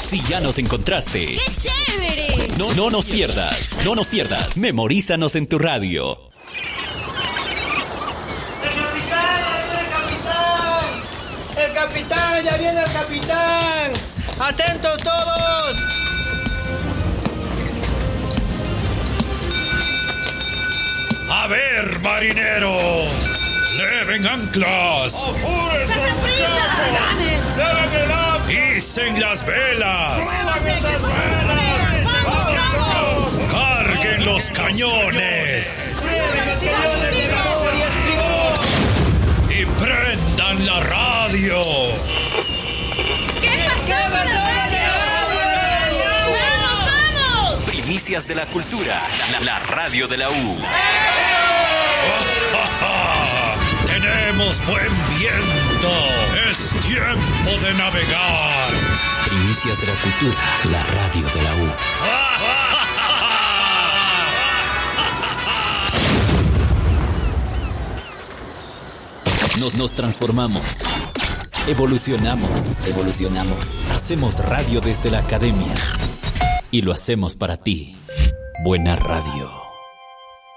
Si ya nos encontraste, ¡qué chévere! No nos pierdas. Memorízanos en tu radio. ¡El capitán! ¡Ya viene el capitán! ¡Atentos todos! A ver, marineros, leven anclas. ¡Hacen prisa! ¡Icen las velas! ¡Carguen los cañones! ¡Y prendan la radio! ¿Qué pasó? ¡Vamos! Primicias de la cultura. La radio de la U. ¡Tenemos buen viento! ¡Es tiempo de navegar! Primicias de la cultura. La radio de la U. Nos transformamos. Evolucionamos. Hacemos radio desde la academia. Y lo hacemos para ti. Buena radio.